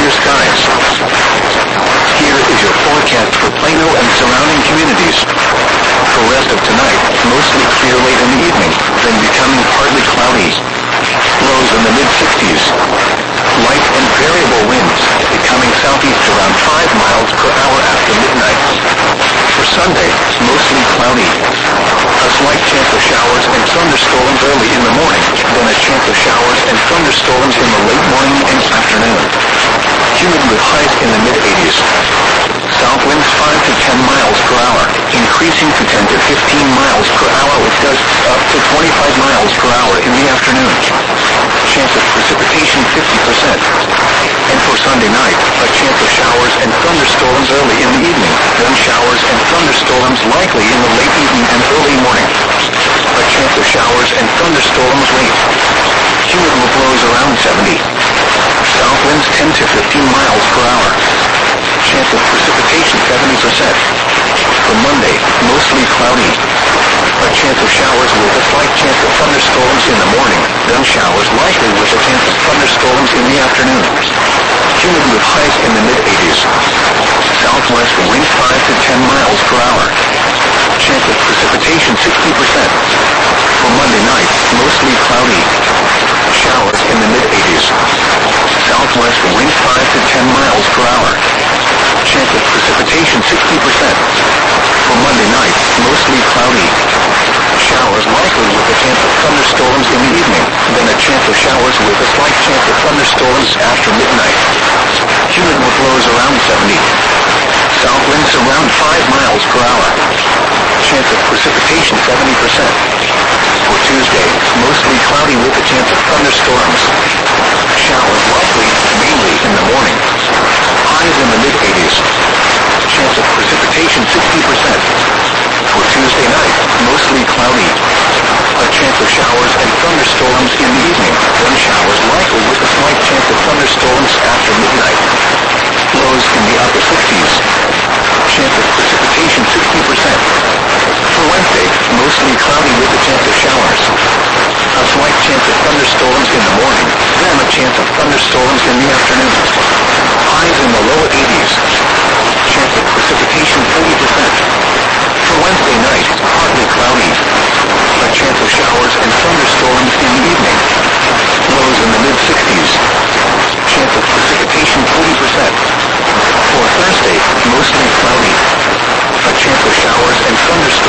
clear skies. Here is your forecast for Plano and surrounding communities. For rest of tonight, mostly clear late in the evening, then becoming partly cloudy. Lows in the mid-60s. Light and variable winds, becoming southeast around 5 miles per hour after midnight. For Sunday, mostly cloudy. A slight chance of showers and thunderstorms early in the morning, then a chance of showers and thunderstorms in the late morning and afternoon. Humid with highs in the mid-80s. South winds 5 to 10 miles per hour, increasing to 10 to 15 miles per hour with gusts up to 25 miles per hour in the afternoon. Chance of precipitation 50%. And for Sunday night, a chance of showers and thunderstorms early in the evening, then showers and thunderstorms likely in the late evening and early morning. A chance of showers and thunderstorms late. Humid with lows around 70. South winds 10 to 15 miles per hour. Chance of precipitation 70%. For Monday, mostly cloudy. A chance of showers with a slight chance of thunderstorms in the morning, then showers likely with a chance of thunderstorms in the afternoon. Humid with highs in the mid-80s. Southwest wind 5 to 10 miles per hour. Chance of precipitation 60%. For Monday night, mostly cloudy. Showers in the mid-80s. Southwest wind 5 to 10 miles per hour. Chance of precipitation 60%. For Monday night, mostly cloudy. Showers likely with a chance of thunderstorms in the evening, then a chance of showers with a slight chance of thunderstorms after midnight. Humid with lows around 70. South winds around 5 miles per hour. Chance of precipitation 70%. For Tuesday, mostly cloudy with a chance of thunderstorms. Showers likely, mainly in the morning. Highs in the mid-80s. Chance of precipitation 60%. For Tuesday night, mostly cloudy. A chance of showers and thunderstorms in the evening, then showers likely with a slight chance of thunderstorms after midnight. Lows in the upper 60s. Chance of precipitation 60%. For Wednesday, mostly cloudy with a chance of showers. A slight chance of thunderstorms in the morning, then a chance of thunderstorms in the afternoon. Highs in the lower 80s. Chance of precipitation 40%. For Wednesday night, partly cloudy. A chance of showers and thunderstorms in the evening. Lows in the mid-60s. Chance of precipitation 40%. For Thursday, mostly cloudy. A chance of showers and thunderstorms